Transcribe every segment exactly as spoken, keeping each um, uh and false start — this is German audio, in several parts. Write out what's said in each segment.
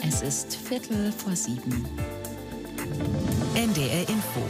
Es ist Viertel vor sieben. N D R Info.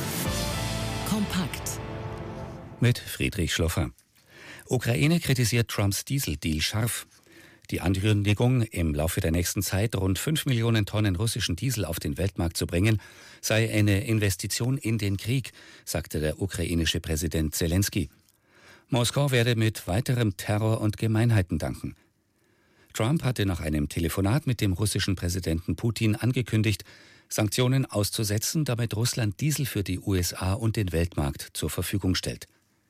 Kompakt. Mit Friedrich Schloffer. Ukraine kritisiert Trumps Dieseldeal scharf. Die Ankündigung, im Laufe der nächsten Zeit rund fünf Millionen Tonnen russischen Diesel auf den Weltmarkt zu bringen, sei eine Investition in den Krieg, sagte der ukrainische Präsident Zelensky. Moskau werde mit weiterem Terror und Gemeinheiten danken. Trump hatte nach einem Telefonat mit dem russischen Präsidenten Putin angekündigt, Sanktionen auszusetzen, damit Russland Diesel für die U S A und den Weltmarkt zur Verfügung stellt.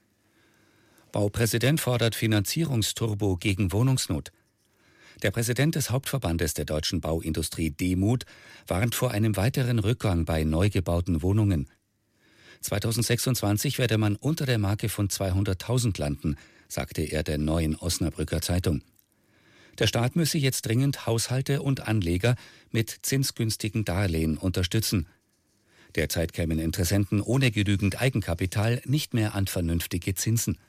Baupräsident fordert Finanzierungsturbo gegen Wohnungsnot. Der Präsident des Hauptverbandes der deutschen Bauindustrie Demut warnt vor einem weiteren Rückgang bei neu gebauten Wohnungen. zweitausendsechsundzwanzig werde man unter der Marke von zweihunderttausend landen, sagte er der Neuen Osnabrücker Zeitung. Der Staat müsse jetzt dringend Haushalte und Anleger mit zinsgünstigen Darlehen unterstützen. Derzeit kämen Interessenten ohne genügend Eigenkapital nicht mehr an vernünftige Zinsen.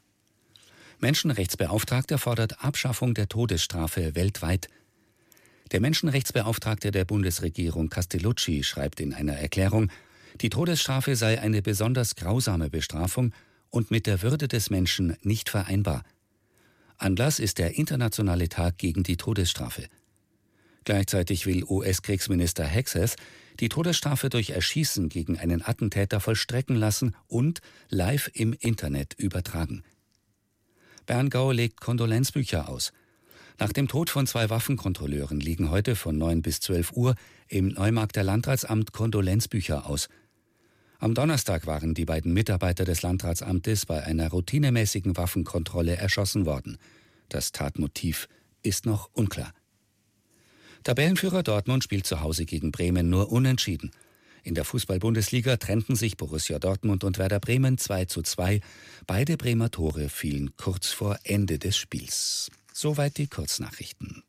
Menschenrechtsbeauftragter fordert Abschaffung der Todesstrafe weltweit. Der Menschenrechtsbeauftragte der Bundesregierung Castellucci schreibt in einer Erklärung, die Todesstrafe sei eine besonders grausame Bestrafung und mit der Würde des Menschen nicht vereinbar. Anlass ist der Internationale Tag gegen die Todesstrafe. Gleichzeitig will U S-Kriegsminister Hegseth die Todesstrafe durch Erschießen gegen einen Attentäter vollstrecken lassen und live im Internet übertragen. Berngau legt Kondolenzbücher aus. Nach dem Tod von zwei Waffenkontrolleuren liegen heute von neun bis zwölf Uhr im Neumarkter Landratsamt Kondolenzbücher aus. Am Donnerstag waren die beiden Mitarbeiter des Landratsamtes bei einer routinemäßigen Waffenkontrolle erschossen worden. Das Tatmotiv ist noch unklar. Tabellenführer Dortmund spielt zu Hause gegen Bremen nur unentschieden. In der Fußball-Bundesliga trennten sich Borussia Dortmund und Werder Bremen zwei zu zwei. Beide Bremer Tore fielen kurz vor Ende des Spiels. Soweit die Kurznachrichten.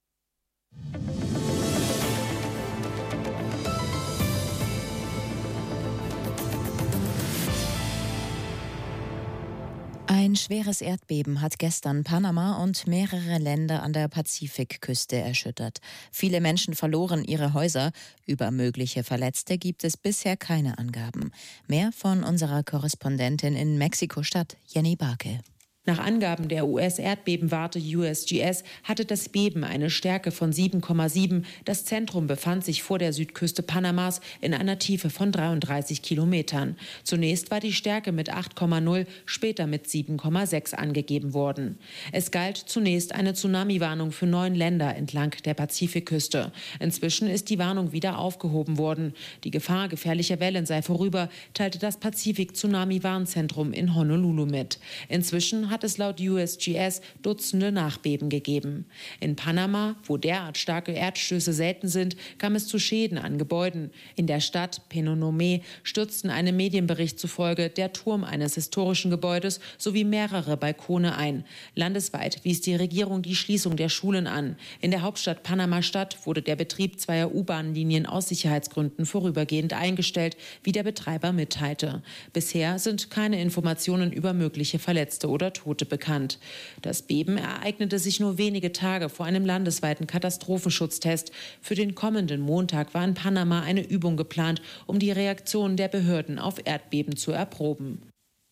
Ein schweres Erdbeben hat gestern Panama und mehrere Länder an der Pazifikküste erschüttert. Viele Menschen verloren ihre Häuser. Über mögliche Verletzte gibt es bisher keine Angaben. Mehr von unserer Korrespondentin in Mexiko-Stadt, Jenny Barke. Nach Angaben der U S-Erdbebenwarte U S G S hatte das Beben eine Stärke von sieben Komma sieben. Das Zentrum befand sich vor der Südküste Panamas in einer Tiefe von dreiunddreißig Kilometern. Zunächst war die Stärke mit acht Komma null, später mit sieben Komma sechs angegeben worden. Es galt zunächst eine Tsunami-Warnung für neun Länder entlang der Pazifikküste. Inzwischen ist die Warnung wieder aufgehoben worden. Die Gefahr gefährlicher Wellen sei vorüber, teilte das Pazifik-Tsunami-Warnzentrum in Honolulu mit. Inzwischen hat es laut U S G S Dutzende Nachbeben gegeben. In Panama, wo derart starke Erdstöße selten sind, kam es zu Schäden an Gebäuden. In der Stadt Penonomé stürzten einem Medienbericht zufolge der Turm eines historischen Gebäudes sowie mehrere Balkone ein. Landesweit wies die Regierung die Schließung der Schulen an. In der Hauptstadt Panama-Stadt wurde der Betrieb zweier U-Bahn-Linien aus Sicherheitsgründen vorübergehend eingestellt, wie der Betreiber mitteilte. Bisher sind keine Informationen über mögliche Verletzte oder Tote bekannt. Das Beben ereignete sich nur wenige Tage vor einem landesweiten Katastrophenschutztest. Für den kommenden Montag war in Panama eine Übung geplant, um die Reaktion der Behörden auf Erdbeben zu erproben.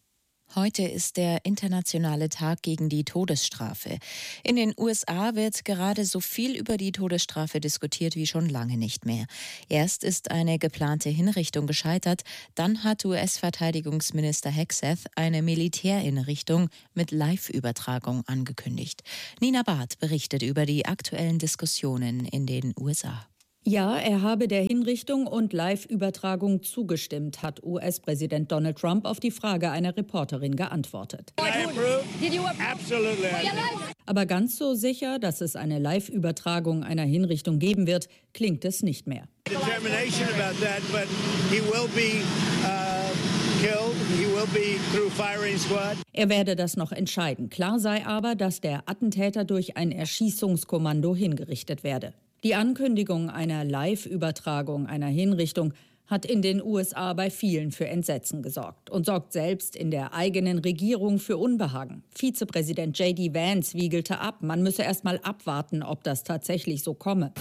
Heute ist der internationale Tag gegen die Todesstrafe. In den U S A wird gerade so viel über die Todesstrafe diskutiert wie schon lange nicht mehr. Erst ist eine geplante Hinrichtung gescheitert, dann hat U S-Verteidigungsminister Hegseth eine Militärinrichtung mit Live-Übertragung angekündigt. Nina Barth berichtet über die aktuellen Diskussionen in den U S A. Ja, er habe der Hinrichtung und Live-Übertragung zugestimmt, hat U S-Präsident Donald Trump auf die Frage einer Reporterin geantwortet. Aber ganz so sicher, dass es eine Live-Übertragung einer Hinrichtung geben wird, klingt es nicht mehr. Er werde das noch entscheiden. Klar sei aber, dass der Attentäter durch ein Erschießungskommando hingerichtet werde. Die Ankündigung einer Live-Übertragung einer Hinrichtung hat in den U S A bei vielen für Entsetzen gesorgt und sorgt selbst in der eigenen Regierung für Unbehagen. Vizepräsident J D Vance wiegelte ab, man müsse erst mal abwarten, ob das tatsächlich so komme.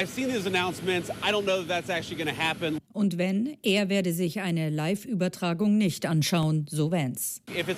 Und wenn, er werde sich eine Live-Übertragung nicht anschauen, so Vance.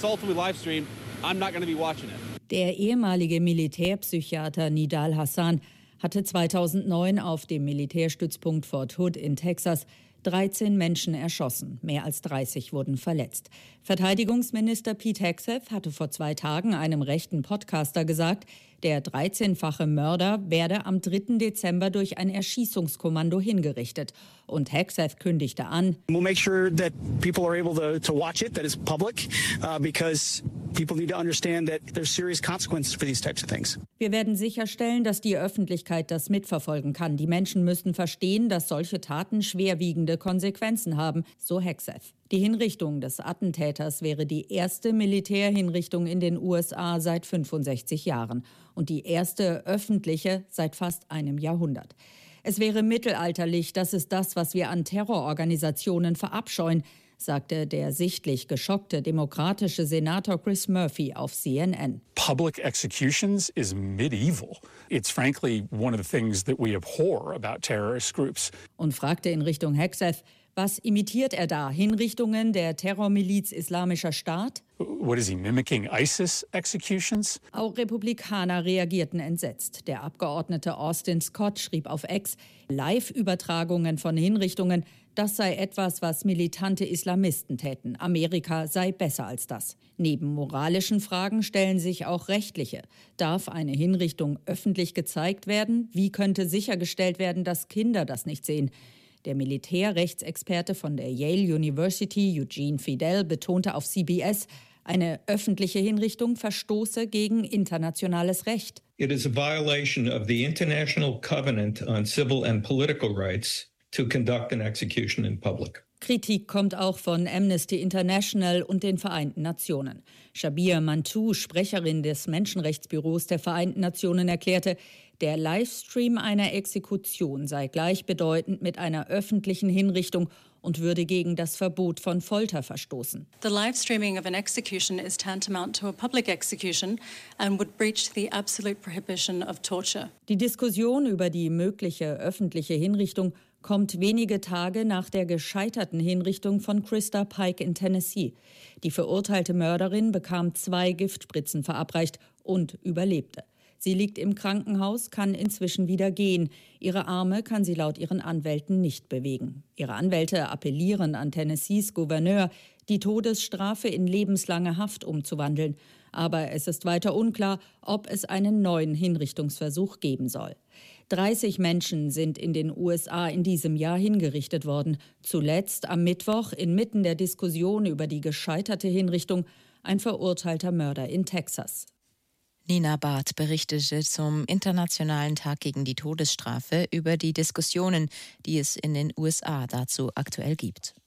Der ehemalige Militärpsychiater Nidal Hasan hatte zweitausendneun auf dem Militärstützpunkt Fort Hood in Texas dreizehn Menschen erschossen, mehr als dreißig wurden verletzt. Verteidigungsminister Pete Hegseth hatte vor zwei Tagen einem rechten Podcaster gesagt, der dreizehnfache Mörder werde am dritten Dezember durch ein Erschießungskommando hingerichtet. Und Hegseth kündigte an, We'll make sure that people are able to, to watch it, that it's public, uh, because people need to understand that there's serious consequences for these types of things. Wir werden sicherstellen, dass die Öffentlichkeit das mitverfolgen kann. Die Menschen müssen verstehen, dass solche Taten schwerwiegende Konsequenzen haben, so Hegseth. Die Hinrichtung des Attentäters wäre die erste Militärhinrichtung in den U S A seit fünfundsechzig Jahren und die erste öffentliche seit fast einem Jahrhundert. Es wäre mittelalterlich, das ist das, was wir an Terrororganisationen verabscheuen, sagte der sichtlich geschockte demokratische Senator Chris Murphy auf C N N. Public executions is medieval. It's frankly one of the things that we abhor about terrorist groups. Und fragte in Richtung Hegseth, was imitiert er da? Hinrichtungen der Terrormiliz Islamischer Staat? What is he mimicking? ISIS executions? Auch Republikaner reagierten entsetzt. Der Abgeordnete Austin Scott schrieb auf X, Live-Übertragungen von Hinrichtungen, das sei etwas, was militante Islamisten täten. Amerika sei besser als das. Neben moralischen Fragen stellen sich auch rechtliche. Darf eine Hinrichtung öffentlich gezeigt werden? Wie könnte sichergestellt werden, dass Kinder das nicht sehen? Der Militärrechtsexperte von der Yale University, Eugene Fidel, betonte auf C B S, eine öffentliche Hinrichtung verstoße gegen internationales Recht. It is a violation of the International Covenant on Civil and Political Rights to conduct an execution in public. Kritik kommt auch von Amnesty International und den Vereinten Nationen. Shabir Mantou, Sprecherin des Menschenrechtsbüros der Vereinten Nationen, erklärte, der Livestream einer Exekution sei gleichbedeutend mit einer öffentlichen Hinrichtung und würde gegen das Verbot von Folter verstoßen. The live streaming of an execution is tantamount to a public execution and would breach the absolute prohibition of torture. Die Diskussion über die mögliche öffentliche Hinrichtung kommt wenige Tage nach der gescheiterten Hinrichtung von Krista Pike in Tennessee. Die verurteilte Mörderin bekam zwei Giftspritzen verabreicht und überlebte. Sie liegt im Krankenhaus, kann inzwischen wieder gehen. Ihre Arme kann sie laut ihren Anwälten nicht bewegen. Ihre Anwälte appellieren an Tennessees Gouverneur, die Todesstrafe in lebenslange Haft umzuwandeln. Aber es ist weiter unklar, ob es einen neuen Hinrichtungsversuch geben soll. dreißig Menschen sind in den U S A in diesem Jahr hingerichtet worden. Zuletzt am Mittwoch inmitten der Diskussion über die gescheiterte Hinrichtung ein verurteilter Mörder in Texas. Nina Barth berichtete zum Internationalen Tag gegen die Todesstrafe über die Diskussionen, die es in den U S A dazu aktuell gibt.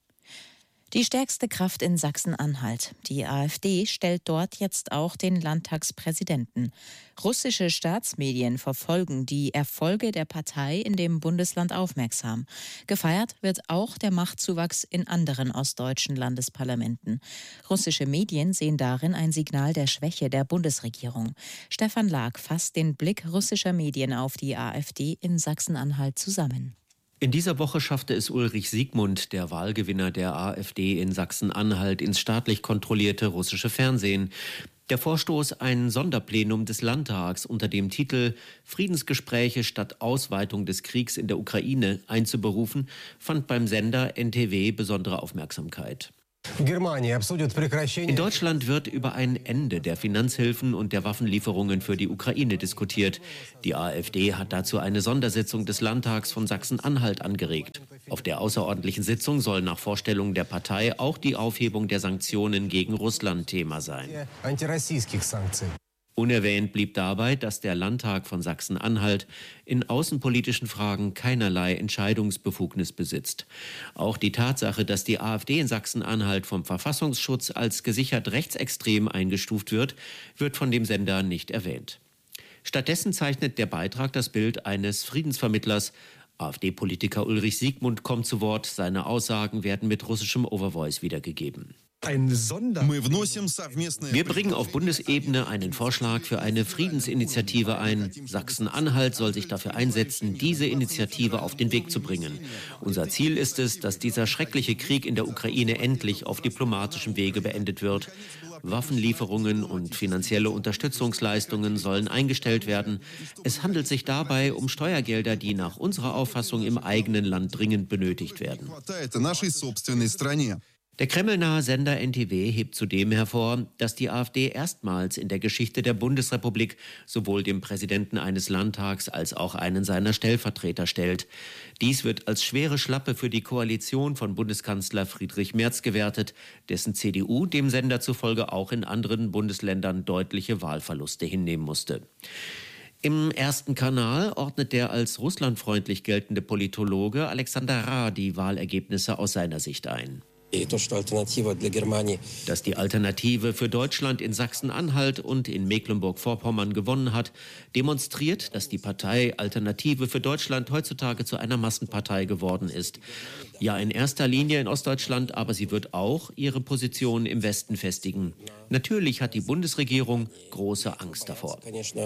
Die stärkste Kraft in Sachsen-Anhalt, die AfD, stellt dort jetzt auch den Landtagspräsidenten. Russische Staatsmedien verfolgen die Erfolge der Partei in dem Bundesland aufmerksam. Gefeiert wird auch der Machtzuwachs in anderen ostdeutschen Landesparlamenten. Russische Medien sehen darin ein Signal der Schwäche der Bundesregierung. Stefan Lag fasst den Blick russischer Medien auf die AfD in Sachsen-Anhalt zusammen. In dieser Woche schaffte es Ulrich Siegmund, der Wahlgewinner der AfD in Sachsen-Anhalt, ins staatlich kontrollierte russische Fernsehen. Der Vorstoß, ein Sonderplenum des Landtags unter dem Titel »Friedensgespräche statt Ausweitung des Kriegs in der Ukraine« einzuberufen, fand beim Sender N T W besondere Aufmerksamkeit. In Deutschland wird über ein Ende der Finanzhilfen und der Waffenlieferungen für die Ukraine diskutiert. Die AfD hat dazu eine Sondersitzung des Landtags von Sachsen-Anhalt angeregt. Auf der außerordentlichen Sitzung soll nach Vorstellung der Partei auch die Aufhebung der Sanktionen gegen Russland Thema sein. Unerwähnt blieb dabei, dass der Landtag von Sachsen-Anhalt in außenpolitischen Fragen keinerlei Entscheidungsbefugnis besitzt. Auch die Tatsache, dass die AfD in Sachsen-Anhalt vom Verfassungsschutz als gesichert rechtsextrem eingestuft wird, wird von dem Sender nicht erwähnt. Stattdessen zeichnet der Beitrag das Bild eines Friedensvermittlers, AfD-Politiker Ulrich Siegmund kommt zu Wort. Seine Aussagen werden mit russischem Overvoice wiedergegeben. Ein Sonder- Wir bringen auf Bundesebene einen Vorschlag für eine Friedensinitiative ein. Sachsen-Anhalt soll sich dafür einsetzen, diese Initiative auf den Weg zu bringen. Unser Ziel ist es, dass dieser schreckliche Krieg in der Ukraine endlich auf diplomatischem Wege beendet wird. Waffenlieferungen und finanzielle Unterstützungsleistungen sollen eingestellt werden. Es handelt sich dabei um Steuergelder, die nach unserer Auffassung im eigenen Land dringend benötigt werden. Der kremlnahe Sender N T W hebt zudem hervor, dass die AfD erstmals in der Geschichte der Bundesrepublik sowohl den Präsidenten eines Landtags als auch einen seiner Stellvertreter stellt. Dies wird als schwere Schlappe für die Koalition von Bundeskanzler Friedrich Merz gewertet, dessen C D U dem Sender zufolge auch in anderen Bundesländern deutliche Wahlverluste hinnehmen musste. Im ersten Kanal ordnet der als russlandfreundlich geltende Politologe Alexander Ra die Wahlergebnisse aus seiner Sicht ein. Dass die Alternative für Deutschland in Sachsen-Anhalt und in Mecklenburg-Vorpommern gewonnen hat, demonstriert, dass die Partei Alternative für Deutschland heutzutage zu einer Massenpartei geworden ist. Ja, in erster Linie in Ostdeutschland, aber sie wird auch ihre Position im Westen festigen. Natürlich hat die Bundesregierung große Angst davor.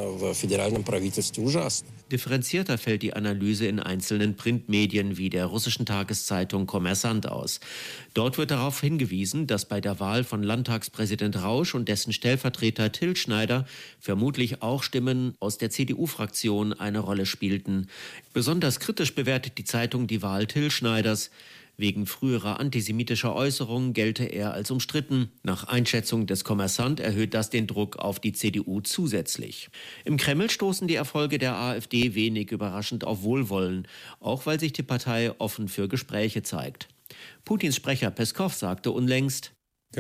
Differenzierter fällt die Analyse in einzelnen Printmedien wie der russischen Tageszeitung Kommersant aus. Dort wird darauf hingewiesen, dass bei der Wahl von Landtagspräsident Rausch und dessen Stellvertreter Till Schneider vermutlich auch Stimmen aus der C D U-Fraktion eine Rolle spielten. Besonders kritisch bewertet die Zeitung die Wahl Till Schneiders. Wegen früherer antisemitischer Äußerungen gelte er als umstritten. Nach Einschätzung des Kommersant erhöht das den Druck auf die C D U zusätzlich. Im Kreml stoßen die Erfolge der AfD wenig überraschend auf Wohlwollen, auch weil sich die Partei offen für Gespräche zeigt. Putins Sprecher Peskow sagte unlängst: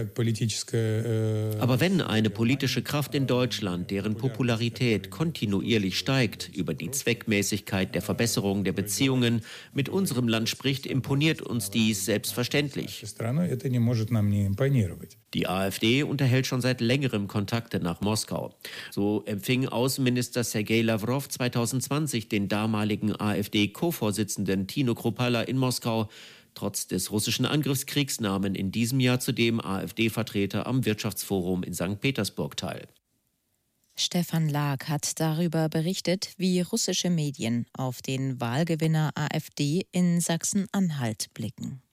Aber wenn eine politische Kraft in Deutschland, deren Popularität kontinuierlich steigt, über die Zweckmäßigkeit der Verbesserung der Beziehungen mit unserem Land spricht, imponiert uns dies selbstverständlich. Die AfD unterhält schon seit längerem Kontakte nach Moskau. So empfing Außenminister Sergei Lawrow zweitausendzwanzig den damaligen AfD-Co-Vorsitzenden Tino Kruppalla in Moskau. Trotz des russischen Angriffskriegs nahmen in diesem Jahr zudem AfD-Vertreter am Wirtschaftsforum in Sankt Petersburg teil. Stefan Lag hat darüber berichtet, wie russische Medien auf den Wahlgewinner AfD in Sachsen-Anhalt blicken.